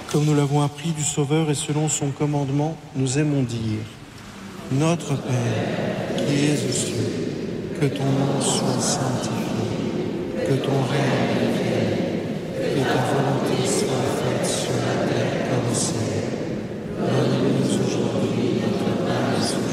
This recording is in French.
Comme nous l'avons appris du Sauveur et selon son commandement, nous aimons dire: Notre Père, qui es aux cieux, que ton nom soit sanctifié, que ton règne